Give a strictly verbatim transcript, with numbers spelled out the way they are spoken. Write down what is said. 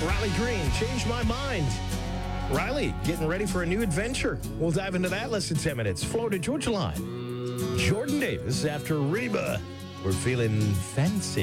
Riley Green, Changed My Mind. Riley, getting ready for a new adventure. We'll dive into that less than ten minutes. Florida Georgia Line. Jordan Davis after Reba. We're feeling fancy.